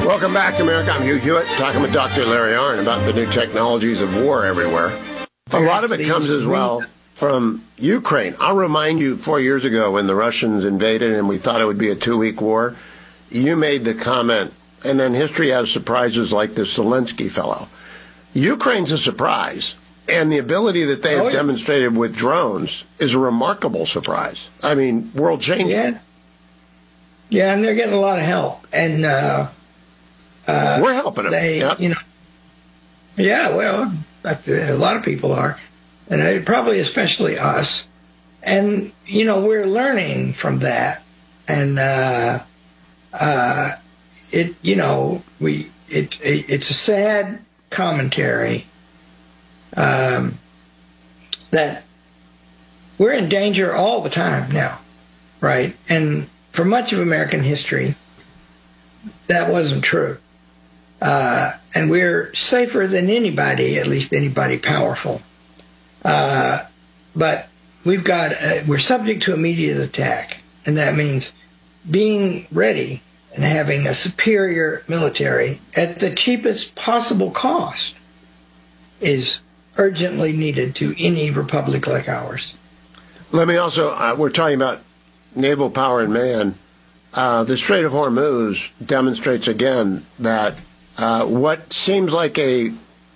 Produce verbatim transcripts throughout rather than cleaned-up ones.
Welcome back, America. I'm Hugh Hewitt, talking with Doctor Larry Arnn about the new technologies of war everywhere. A lot of it comes as well from Ukraine. I'll remind you, four years ago when the Russians invaded and we thought it would be a two-week war, you made the comment, and then history has surprises like this Zelensky fellow. Ukraine's a surprise, and the ability that they have oh, yeah. demonstrated with drones is a remarkable surprise. I mean, world-changing. Yeah. Yeah, and they're getting a lot of help. And uh, uh, we're helping them. They, yep. you know, yeah, well, a lot of people are, and I, probably especially us. And you know, we're learning from that, and uh, uh, it, you know, we it, it it's a sad commentary um, that we're in danger all the time now, right? And for much of American history, that wasn't true. Uh, and we're safer than anybody, at least anybody powerful. Uh, but we've got, uh, we're subject to immediate attack. And that means being ready and having a superior military at the cheapest possible cost is urgently needed to any republic like ours. Let me also, uh, we're talking about naval power and man. Uh, the Strait of Hormuz demonstrates again that uh, what seems like a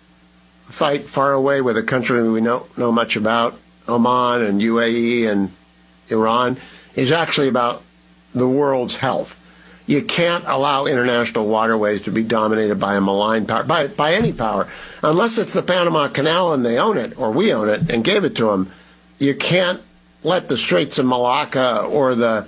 fight far away with a country we don't know much about, Oman and U A E and Iran, is actually about the world's health. You can't allow international waterways to be dominated by a malign power, by, by any power, unless it's the Panama Canal and they own it, or we own it and gave it to them. You can't let the Straits of Malacca or the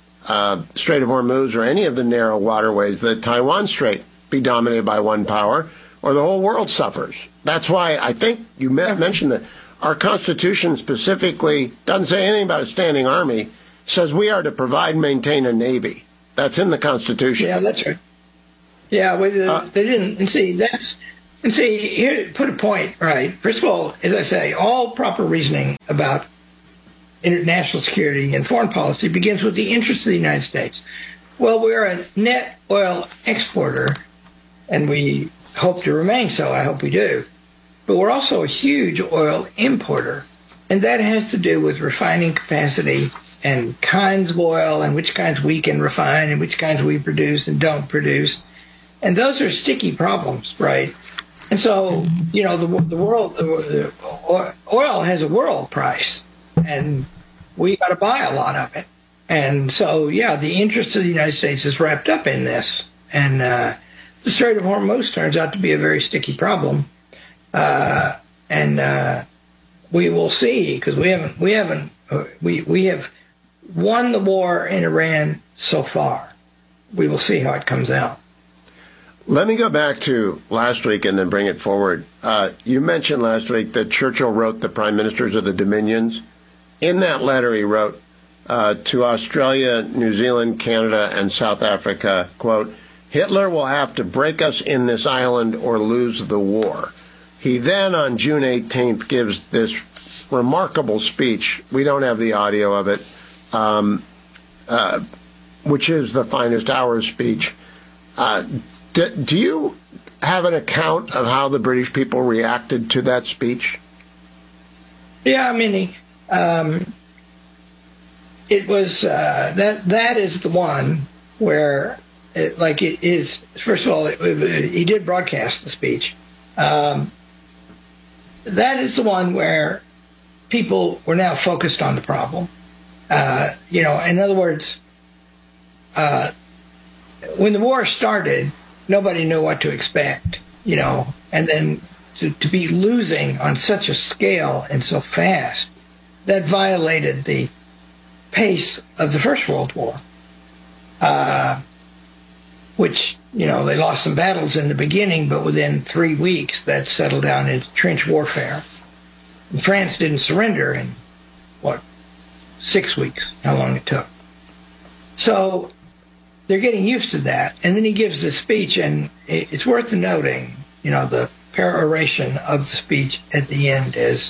uh, Strait of Hormuz or any of the narrow waterways, the Taiwan Strait, be dominated by one power, or the whole world suffers. That's why I think you mentioned that our Constitution specifically doesn't say anything about a standing army. It says we are to provide and maintain a navy. That's in the Constitution. Yeah, that's right. Yeah, well, uh, they didn't. And see, that's, and see, here, put a point, right? First of all, as I say, all proper reasoning about international security and foreign policy begins with the interests of the United States. Well, we're a net oil exporter, and we hope to remain so. I hope we do. But we're also a huge oil importer, and that has to do with refining capacity and kinds of oil and which kinds we can refine and which kinds we produce and don't produce. And those are sticky problems, right? And so, you know, the, the world, the, the oil has a world price, and we got to buy a lot of it. And so, yeah, the interest of the United States is wrapped up in this. And uh, the Strait of Hormuz turns out to be a very sticky problem. Uh, and uh, we will see, because we haven't, we haven't, uh, we, we have won the war in Iran so far. We will see how it comes out. Let me go back to last week and then bring it forward. Uh, you mentioned last week that Churchill wrote the prime ministers of the Dominions. In that letter, he wrote uh, to Australia, New Zealand, Canada, and South Africa, quote, Hitler will have to break us in this island or lose the war. He then, on June eighteenth, gives this remarkable speech. We don't have the audio of it, um, uh, which is the finest hour speech. Uh, do, do you have an account of how the British people reacted to that speech? Yeah, I mean, he, um, it was, uh, that that is the one where, it, like, it is, first of all, it, it, he did broadcast the speech. Um, that is the one where people were now focused on the problem. Uh, you know, in other words, uh, when the war started, nobody knew what to expect, you know, and then to, to be losing on such a scale and so fast, that violated the pace of the First World War, uh, which, you know, they lost some battles in the beginning, but within three weeks that settled down into trench warfare. And France didn't surrender in, what, six weeks, how long it took. So they're getting used to that. And then he gives this speech, and it's worth noting, you know, the peroration of the speech at the end is,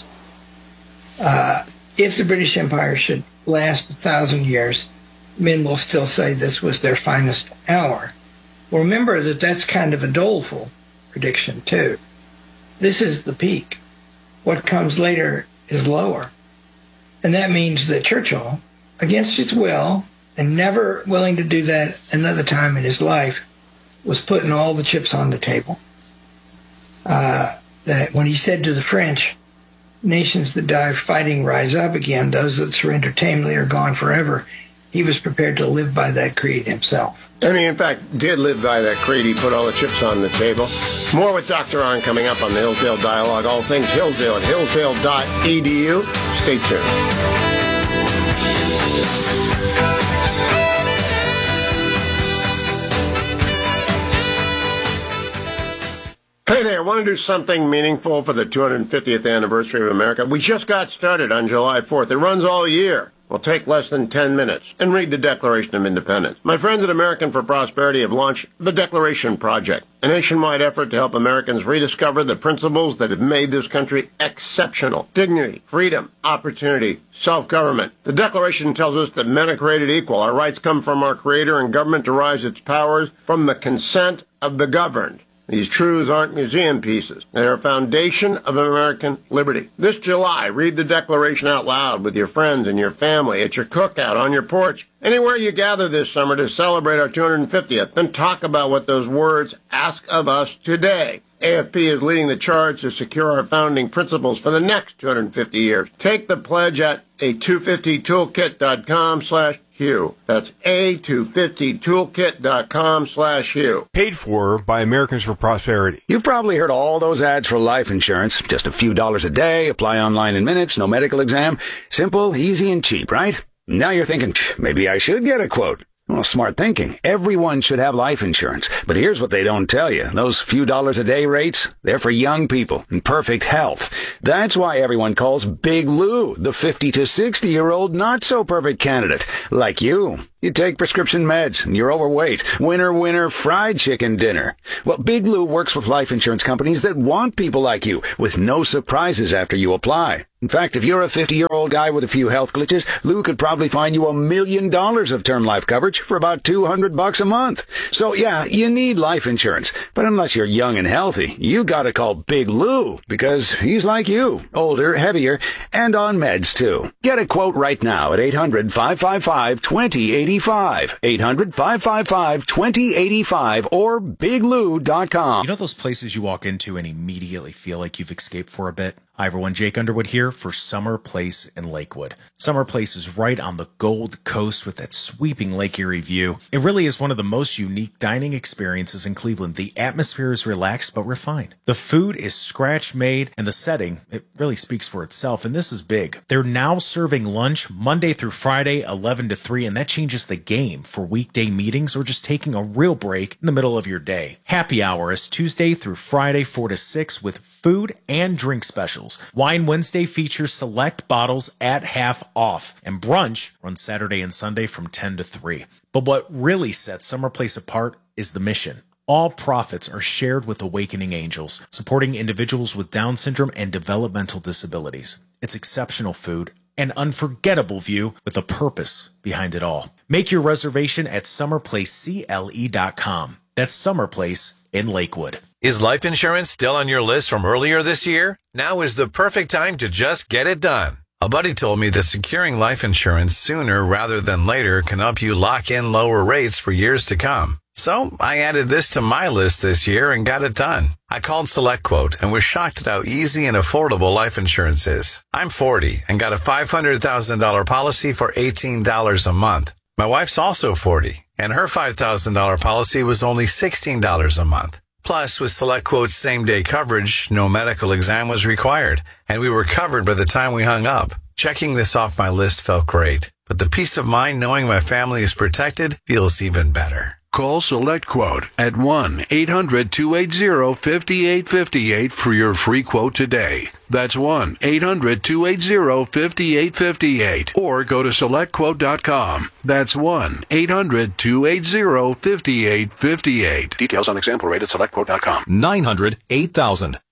uh, if the British Empire should last a thousand years, men will still say this was their finest hour. Well, remember that that's kind of a doleful prediction, too. This is the peak. What comes later is lower. And that means that Churchill, against his will, and never willing to do that another time in his life, was putting all the chips on the table. Uh, that when he said to the French, nations that die fighting rise up again, those that surrender tamely are gone forever, he was prepared to live by that creed himself. And he, in fact, did live by that creed. He put all the chips on the table. More with Doctor On coming up on the Hillsdale Dialogue. All things Hillsdale at hillsdale dot e d u. Stay tuned. Hey there, want to do something meaningful for the two hundred fiftieth anniversary of America? We just got started on July fourth. It runs all year. Will take less than ten minutes. And read the Declaration of Independence. My friends at American for Prosperity have launched the Declaration Project, a nationwide effort to help Americans rediscover the principles that have made this country exceptional. Dignity, freedom, opportunity, self-government. The Declaration tells us that men are created equal. Our rights come from our Creator, and government derives its powers from the consent of the governed. These truths aren't museum pieces. They're a foundation of American liberty. This July, read the Declaration out loud with your friends and your family, at your cookout, on your porch, anywhere you gather this summer to celebrate our two hundred fiftieth. Then talk about what those words ask of us today. A F P is leading the charge to secure our founding principles for the next two hundred fifty years. Take the pledge at a two fifty toolkit dot com slash Hugh. That's a two fifty toolkit dot com slash Hugh. Paid for by Americans for Prosperity. You've probably heard all those ads for life insurance. Just a few dollars a day, apply online in minutes, no medical exam. Simple, easy, and cheap, right? Now you're thinking, maybe I should get a quote. Well, smart thinking. Everyone should have life insurance. But here's what they don't tell you. Those few dollars a day rates, they're for young people in perfect health. That's why everyone calls Big Lou the fifty to sixty year old not so perfect candidate. Like you. You take prescription meds and you're overweight. Winner, winner, fried chicken dinner. Well, Big Lou works with life insurance companies that want people like you with no surprises after you apply. In fact, if you're a fifty-year-old guy with a few health glitches, Lou could probably find you a million dollars of term life coverage for about two hundred bucks a month. So yeah, you need life insurance. But unless you're young and healthy, you gotta call Big Lou because he's like you, older, heavier, and on meds too. Get a quote right now at eight hundred, five five five, two zero eight five. eight hundred, five five five, two zero eight five or big lou dot com. You know those places you walk into and immediately feel like you've escaped for a bit? Hi everyone, Jake Underwood here for Summer Place in Lakewood. Summer Place is right on the Gold Coast with that sweeping Lake Erie view. It really is one of the most unique dining experiences in Cleveland. The atmosphere is relaxed but refined. The food is scratch-made, and the setting, it really speaks for itself, and this is big. They're now serving lunch Monday through Friday, eleven to three, and that changes the game for weekday meetings or just taking a real break in the middle of your day. Happy hour is Tuesday through Friday, four to six, with food and drink specials. Wine Wednesday features select bottles at half off, and brunch runs Saturday and Sunday from ten to three. But what really sets Summer Place apart is the mission. All profits are shared with Awakening Angels, supporting individuals with Down syndrome and developmental disabilities. It's exceptional food, an unforgettable view with a purpose behind it all. Make your reservation at summer place c l e dot com. That's Summer Place in Lakewood. Is life insurance still on your list from earlier this year? Now is the perfect time to just get it done. A buddy told me that securing life insurance sooner rather than later can help you lock in lower rates for years to come. So I added this to my list this year and got it done. I called SelectQuote and was shocked at how easy and affordable life insurance is. I'm forty and got a five hundred thousand dollars policy for eighteen dollars a month. My wife's also forty, and her five thousand dollars policy was only sixteen dollars a month. Plus, with SelectQuote's same-day coverage, no medical exam was required, and we were covered by the time we hung up. Checking this off my list felt great, but the peace of mind knowing my family is protected feels even better. Call SelectQuote at one eight hundred, two eight zero, five eight five eight for your free quote today. That's one eight hundred, two eight zero, five eight five eight. Or go to select quote dot com. That's one eight hundred, two eight zero, five eight five eight. Details on example rate at select quote dot com. nine hundred, eight thousand.